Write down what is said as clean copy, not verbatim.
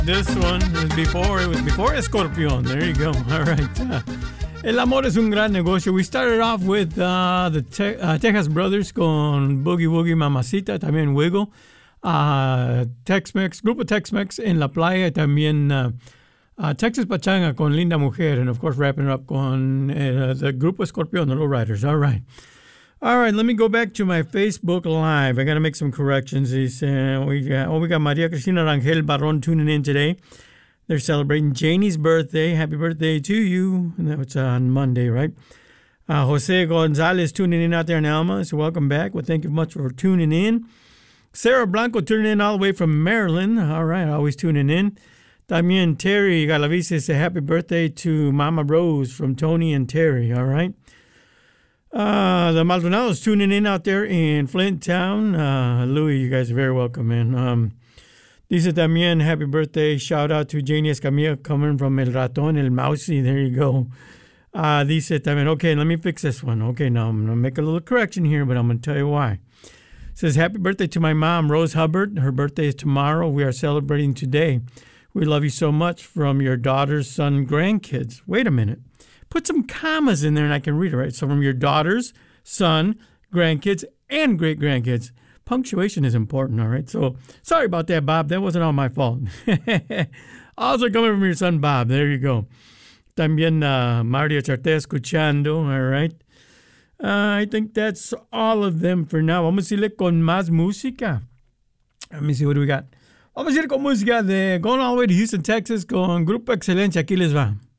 This one was before Escorpión. There you go. All right. El amor es un gran negocio. We started off with the Texas Brothers con Boogie Woogie Mamacita, también Wiggle. Tex-Mex, Grupo Tex-Mex en La Playa, también Texas Pachanga con Linda Mujer, and of course wrapping it up con the Grupo Escorpión, the Lowriders. All right. All right, let me go back to my Facebook Live. I got to make some corrections. We got Maria Cristina Rangel Barron tuning in today. They're celebrating Janie's birthday. Happy birthday to you. And that's on Monday, right? Jose Gonzalez tuning in out there in Alma. So welcome back. Well, thank you much for tuning in. Sarah Blanco tuning in all the way from Maryland. All right, always tuning in. También Terry Galaviz say happy birthday to Mama Rose from Tony and Terry. All right. The Maldonados tuning in out there in Flint Town. Louis, you guys are very welcome, man. Dice también happy birthday. Shout out to Janie Escamilla coming from El Ratón, El Mousy. There you go. Dice también, okay, let me fix this one. Okay, now I'm going to make a little correction here, but I'm going to tell you why. Says, happy birthday to my mom, Rose Hubbard. Her birthday is tomorrow. We are celebrating today. We love you so much from your daughter's son, grandkids. Wait a minute. Put some commas in there and I can read it, right? So from your daughter's son, grandkids, and great-grandkids. Punctuation is important, all right? So sorry about that, Bob. That wasn't all my fault. Also coming from your son, Bob. There you go. También Mario Charte escuchando, all right? I think that's all of them for now. Vamos a irle con más música. Let me see, what do we got? Vamos a ir con música de going all the way to Houston, Texas con Grupo Excelencia. Aquí les va.